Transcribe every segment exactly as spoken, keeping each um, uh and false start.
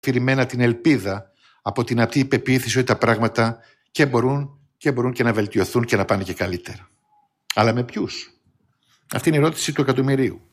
αφηρημένα την ελπίδα από την απτή υπεποίθηση ότι τα πράγματα και μπορούν και μπορούν και να βελτιωθούν και να πάνε και καλύτερα. Αλλά με ποιους? Αυτή είναι η ερώτηση του εκατομμυρίου.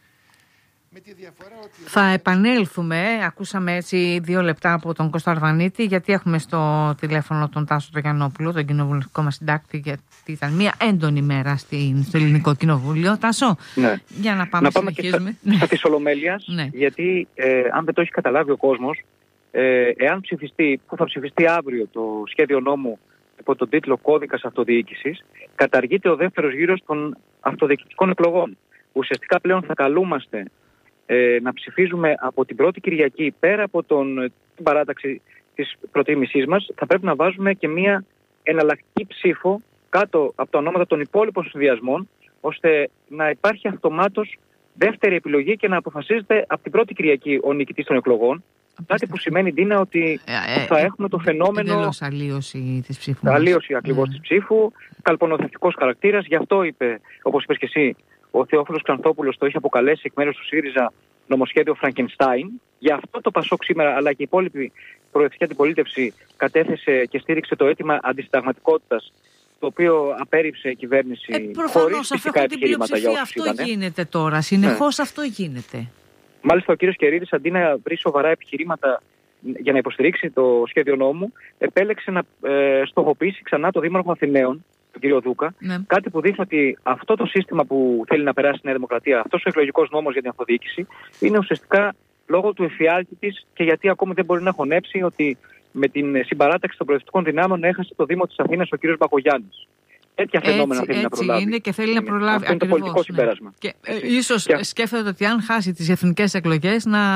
Θα επανέλθουμε, ακούσαμε έτσι δύο λεπτά από τον Κώστα Αρβανίτη, γιατί έχουμε στο τηλέφωνο τον Τάσο Τρογιαννόπουλο, τον κοινοβουλευτικό μας συντάκτη, γιατί ήταν μια έντονη μέρα στην, στο Ελληνικό Κοινοβούλιο. Τάσο, ναι. για να πάμε, να πάμε και στα, στα της Ολομέλειας, ναι. γιατί ε, αν δεν το έχει καταλάβει ο κόσμος, ε, εάν ψηφιστεί, που θα ψηφιστεί αύριο το σχέδιο νόμου υπό τον τίτλο Κώδικας Αυτοδιοίκησης, καταργείται ο δεύτερος γύρος των αυτοδιοικητικών εκλογών. Ουσιαστικά πλέον θα καλούμαστε ε, να ψηφίζουμε από την πρώτη Κυριακή, πέρα από τον, την παράταξη της προτίμησής μας, θα πρέπει να βάζουμε και μια εναλλακτική ψήφο κάτω από τα ονόματα των υπόλοιπων συνδυασμών, ώστε να υπάρχει αυτομάτως δεύτερη επιλογή και να αποφασίζεται από την πρώτη Κυριακή ο νικητής των εκλογών. Κάτι που σημαίνει, Ντίνα, ότι ε, θα έχουμε το φαινόμενο. Εντελώς αλλίωση της ψήφου. Αλλίωση ακριβώς mm. της ψήφου, καλπονοθετικός χαρακτήρας. Γι' αυτό είπε, όπως είπες και εσύ, ο Θεόφιλος Ξανθόπουλος το είχε αποκαλέσει εκ μέρους του ΣΥΡΙΖΑ νομοσχέδιο Φραγκενστάιν. Γι' αυτό το ΠΑΣΟΚ σήμερα, αλλά και η υπόλοιπη προοδευτική αντιπολίτευση, κατέθεσε και στήριξε το αίτημα αντισυνταγματικότητας, το οποίο απέρριψε η κυβέρνηση ε, χωρίς φυσικά επιχειρήματα για όσους αυτό είδανε. γίνεται τώρα. Συνεχώς ναι. αυτό γίνεται. Μάλιστα, ο κύριος Κερίδης, αντί να βρει σοβαρά επιχειρήματα για να υποστηρίξει το σχέδιο νόμου, επέλεξε να ε, στοχοποιήσει ξανά το Δήμαρχο Αθηναίων, τον κύριο Δούκα. Ναι. Κάτι που δείχνει ότι αυτό το σύστημα που θέλει να περάσει η Νέα Δημοκρατία, αυτός ο εκλογικός νόμος για την αυτοδιοίκηση, είναι ουσιαστικά λόγω του εφιάλτη της και γιατί ακόμη δεν μπορεί να χωνέψει ότι με την συμπαράταξη των προοδευτικών δυνάμεων έχασε το Δήμο της Αθήνας ο κύριος Μπακογιάννης. Τέτοια φαινόμενα έτσι, θέλει έτσι να προλάβει. Είναι και θέλει να προλάβει. Αυτό είναι το πολιτικό συμπέρασμα. Ναι. Και ε, ίσως και... σκέφτεται ότι αν χάσει τις εθνικές εκλογές να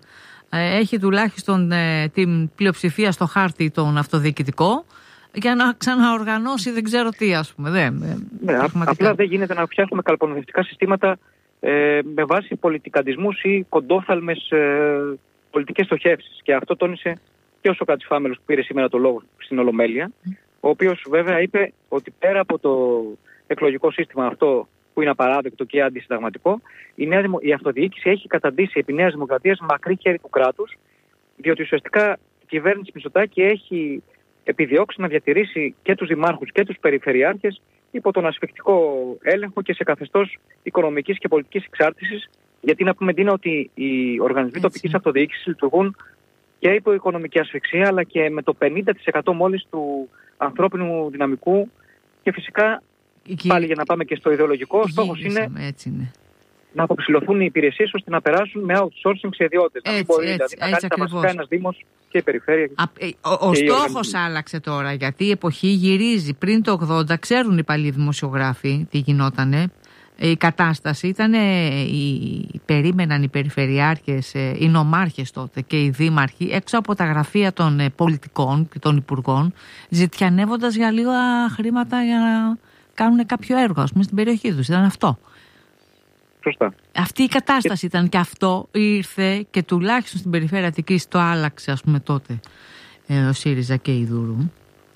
ε, έχει τουλάχιστον ε, την πλειοψηφία στο χάρτη τον αυτοδιοικητικό για να ξαναοργανώσει δεν ξέρω τι, ας πούμε. Δεν, ναι, απλά δεν γίνεται να φτιάχνουμε καλπονοθετικά συστήματα ε, με βάση πολιτικαντισμούς ή κοντόφθαλμες ε, πολιτικές στοχεύσεις. Και αυτό τόνισε και ο Σωκράτης Φάμελος που πήρε σήμερα το λόγο στην Ολομέλεια, mm. ο οποίος βέβαια είπε ότι πέρα από το εκλογικό σύστημα αυτό που είναι απαράδεκτο και αντισυνταγματικό, η, νέα, η αυτοδιοίκηση έχει καταντήσει επί Νέας Δημοκρατίας μακρύ χέρι του κράτους, διότι ουσιαστικά η κυβέρνηση Μητσοτάκη έχει επιδιώξει να διατηρήσει και τους δημάρχους και τους περιφερειάρχες υπό τον ασφικτικό έλεγχο και σε καθεστώς οικονομικής και πολιτικής εξάρτησης, γιατί να πούμε, Ντίνα, ότι οι οργανισμοί τοπικής αυτοδιοίκησης λειτουργούν και υπό οικονομική ασφυξία, αλλά και με το πενήντα τοις εκατό μόλις του ανθρώπινου δυναμικού. Και φυσικά, και... πάλι για να πάμε και στο ιδεολογικό, ο στόχος είναι, είναι να αποψηλωθούν οι υπηρεσίες ώστε να περάσουν με outsourcing σε ιδιώτες. Να μην μπορεί δηλαδή να κάνει τα βασικά ένας δήμος και η περιφέρεια. Α, ο ο στόχος άλλαξε τώρα, γιατί η εποχή γυρίζει. Πριν το ογδόντα, ξέρουν οι παλιοί δημοσιογράφοι τι γινότανε. Η κατάσταση ήταν, οι, περίμεναν οι περιφερειάρχες, οι νομάρχες τότε και οι δήμαρχοι έξω από τα γραφεία των πολιτικών και των υπουργών, ζητιανεύοντας για λίγα χρήματα για να κάνουν κάποιο έργο, ας πούμε, στην περιοχή τους. Ήταν αυτό. Σωστά. Αυτή η κατάσταση ήταν και αυτό ήρθε και τουλάχιστον στην περιφέρεια Αττικής το άλλαξε, ας πούμε, τότε ε, ο ΣΥΡΙΖΑ και η Δούρου.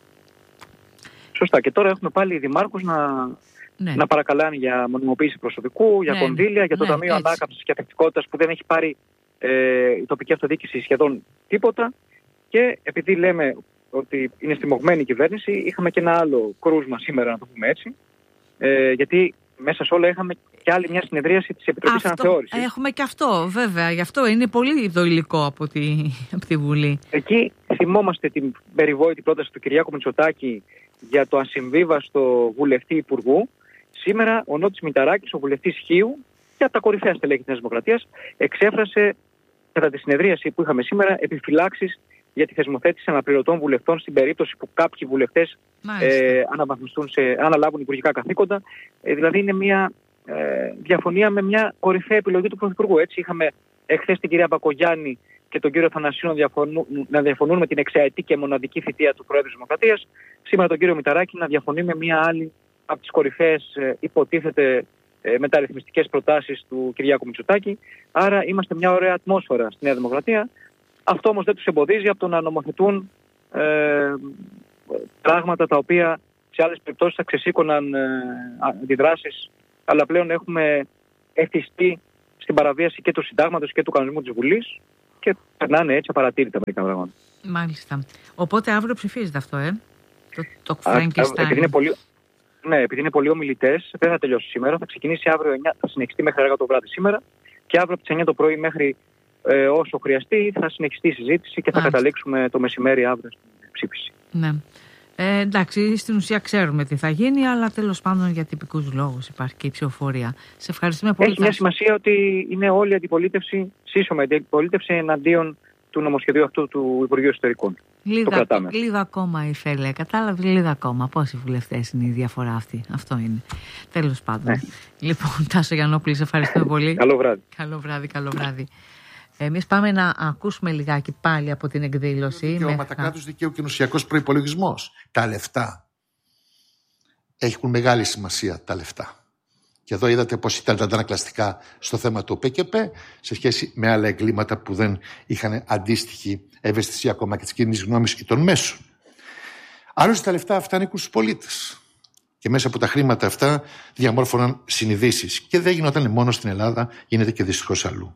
Σωστά. Και τώρα έχουμε πάλι οι δημάρχους να... Ναι. να παρακαλάνε για μονιμοποίηση προσωπικού, για ναι, κονδύλια, για το ναι, Ταμείο Ανάκαμψης και Ανθεκτικότητας που δεν έχει πάρει ε, η τοπική αυτοδιοίκηση σχεδόν τίποτα. Και επειδή λέμε ότι είναι στιμωγμένη η κυβέρνηση, είχαμε και ένα άλλο κρούσμα σήμερα, να το πούμε έτσι. Ε, γιατί μέσα σε όλα είχαμε και άλλη μια συνεδρίαση της Επιτροπής Αναθεώρησης. Έχουμε και αυτό, βέβαια. Γι' αυτό είναι πολύ το υλικό από τη, από τη Βουλή. Εκεί θυμόμαστε την περιβόητη πρόταση του Κυριάκου Μητσοτάκη για το ασυμβίβαστο βουλευτή υπουργού. Σήμερα ο Νότης Μηταράκης, ο βουλευτής Χίου και από τα κορυφαία στελέχη της Νέας Δημοκρατίας, εξέφρασε κατά τη συνεδρίαση που είχαμε σήμερα επιφυλάξεις για τη θεσμοθέτηση αναπληρωτών βουλευτών στην περίπτωση που κάποιοι βουλευτές ε, σε, αναλάβουν υπουργικά καθήκοντα. Ε, δηλαδή είναι μια ε, διαφωνία με μια κορυφαία επιλογή του Πρωθυπουργού. Έτσι είχαμε εχθές την κυρία Μπακογιάννη και τον κύριο Θανασίου να διαφωνούν, να διαφωνούν με την εξαετή και μοναδική θητεία του Προέδρου της Δημοκρατίας. Σήμερα τον κύριο Μηταράκη να διαφωνεί με μια άλλη από τις κορυφαίες ε, υποτίθεται ε, μεταρρυθμιστικές προτάσεις του Κυριάκου Μητσοτάκη. Άρα είμαστε μια ωραία ατμόσφαιρα στη Νέα Δημοκρατία. Αυτό όμως δεν τους εμποδίζει από το να νομοθετούν ε, πράγματα τα οποία σε άλλες περιπτώσεις θα ξεσήκωναν ε, αντιδράσεις, αλλά πλέον έχουμε εθιστεί στην παραβίαση και του συντάγματος και του κανονισμού της Βουλής και περνάνε έτσι απαρατήρητα μερικά πράγματα. Μάλιστα. Οπότε αύριο ψηφίζεται αυτό, ε? Το, το Α, Frankenstein. επειδή είναι πολύ, ναι, επειδή είναι πολλοί ομιλητές, δεν θα τελειώσει σήμερα. Θα ξεκινήσει αύριο εννιά, θα συνεχιστεί μέχρι αργά το βράδυ σήμερα και αύριο από τις εννιά το πρωί μέχρι ε, όσο χρειαστεί θα συνεχιστεί η συζήτηση και θα Μάλιστα. καταλήξουμε το μεσημέρι αύριο στην ψήφιση. Ναι. Ε, εντάξει, στην ουσία ξέρουμε τι θα γίνει, αλλά τέλος πάντων για τυπικούς λόγους υπάρχει και η ψηφοφορία. Σε ευχαριστούμε πολύ. Έχει μια σημασία ότι είναι όλη η αντιπολίτευση, σύσσωμη αντιπολίτευση εναντίον του νομοσχεδίου αυτού του Υπουργείου Εσωτερικών. Λίγα, λίγα ακόμα ήθελε. Κατάλαβε, λίγα ακόμα. Πόσοι βουλευτές είναι η διαφορά αυτή? Αυτό είναι. Τέλος πάντων. Ναι. Λοιπόν, Τάσο Γιαννόπουλη, σε ευχαριστούμε πολύ. Καλό βράδυ. Καλό βράδυ, καλό βράδυ. Εμείς πάμε να ακούσουμε λιγάκι πάλι από την εκδήλωση. Δικαιώματα κράτους δικαίου και ενωσιακός προϋπολογισμός. Τα λεφτά. Έχουν μεγάλη σημασία τα λεφτά. Και εδώ είδατε πως ήταν τα αντανακλαστικά στο θέμα του ΠΚΠ σε σχέση με άλλα εγκλήματα που δεν είχαν αντίστοιχη ευαισθησία ακόμα και της κοινής γνώμης ή των μέσων. Άλλωστε τα λεφτά αυτά ανήκουν στους πολίτες. Και μέσα από τα χρήματα αυτά διαμόρφωναν συνειδήσεις. Και δεν γινόταν μόνο στην Ελλάδα, γίνεται και δυστυχώς αλλού.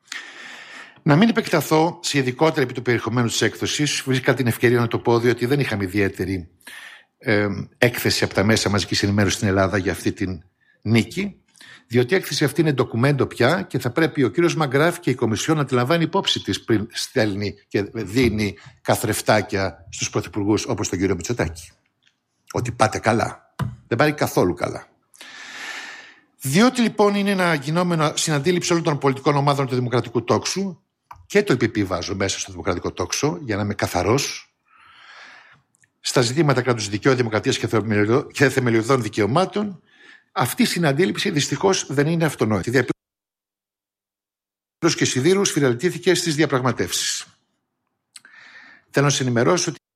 Να μην επεκταθώ σε ειδικότερα επί του περιεχομένου της έκδοσης, βρήκα την ευκαιρία να το πω, διότι δεν είχαμε ιδιαίτερη ε, έκθεση από τα μέσα μαζικής ενημέρωσης στην Ελλάδα για αυτή την νίκη, διότι η έκθεση αυτή είναι ντοκουμέντο πια και θα πρέπει ο κύριος Μαγκράφ και η Κομισιόν να τη λαμβάνει υπόψη της πριν στέλνει και δίνει καθρεφτάκια στους πρωθυπουργούς όπως τον κύριο Μητσοτάκη. Ότι πάτε καλά. Δεν πάει καθόλου καλά. Διότι λοιπόν είναι ένα γινόμενο συναντήληψη όλων των πολιτικών ομάδων του δημοκρατικού τόξου και το επιβάζω μέσα στο δημοκρατικό τόξο για να είμαι καθαρός στα ζητήματα κράτους δικαίου, δημοκρατίας και θεμελιωδών δικαιωμάτων. Αυτή η συναντήληψη δυστυχώς δεν είναι αυτονόητη. Διαπλήρωση και σιδήρου σφυραλτήθηκε στις διαπραγματεύσεις. Θέλω να σας ενημερώσω ότι